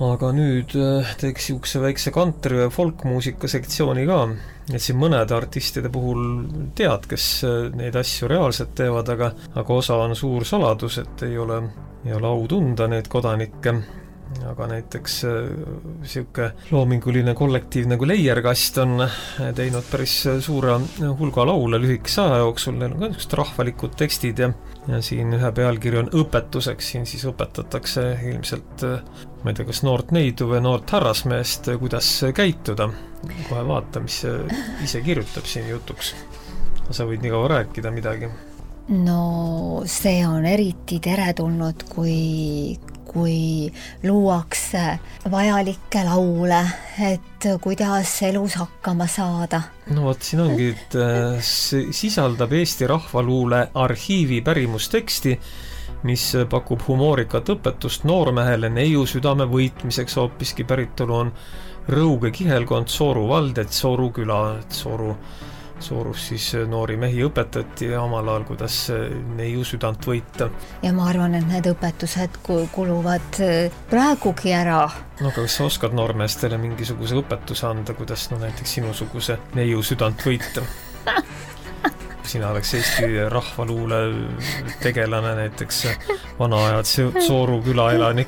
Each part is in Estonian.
aga nüüd teeks siukse väikse country- ja folkmuusika sektsiooni ka, et siin mõnede artistide puhul tead, kes neid asju reaalselt teevad, aga osa on suur saladus, et ei ole au tunda neid kodanikke. Aga näiteks siuke loominguline kollektiiv nagu Leierkast on teinud päris suure hulga laule lühikese aja jooksul, neil on ka niisugused rahvalikud tekstid ja siin ühe pealkiri on õpetuseks, siin siis õpetatakse ilmselt, ma ei tea, kas noort neidu või noort härrasmeest, kuidas käituda. Kohe vaata, mis ise kirjutab siin jutuks. Sa võid nii kaua rääkida midagi. No see on eriti teretulnud, kui luuakse vajalikke laule, et kuidas elus hakkama saada. No vot, siin ongi, et see sisaldab Eesti Rahvaluule arhiivi pärimusteksti, mis pakub humoorikat õpetust noormehele neiu südame võitmiseks, hoopiski päritolu on Rõuge kihelkond, Sooru vald, et Sooru küla, et Soorus siis noori mehi õpetati omal ajal, kuidas neiu südant võita. Ja ma arvan, et need õpetused kuluvad praegugi ära. No aga kas sa oskad noormeestele mingisuguse õpetuse anda, kuidas näiteks sinusuguse neiu südant võita? Sina oleks Eesti Rahvaluule tegelane, näiteks vanaajad Sooru küla elanik.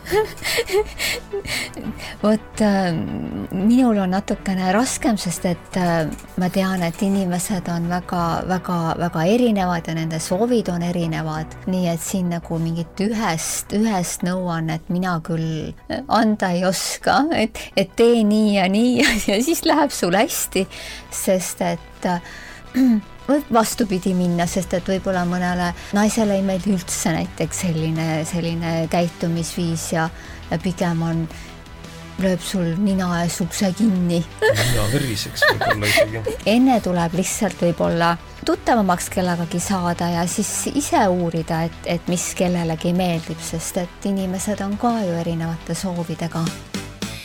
Vot, minul on natukene raskem, sest et ma tean, et inimesed on väga erinevad ja nende soovid on erinevad. Nii et siin nagu mingit ühest nõuannet mina küll anda ei oska, et tee nii ja siis läheb sul hästi, sest et võib vastupidi minna, sest et võib-olla mõnele naisele ei meeldi üldse näiteks selline käitumisviis ja pigem lööb sul nina ja sukse kinni. Nina veriseks võib-olla isegi. Enne tuleb lihtsalt võib-olla tuttavamaks kellegagi saada ja siis ise uurida, et mis kellelegi meeldib, sest et inimesed on ka ju erinevate soovidega.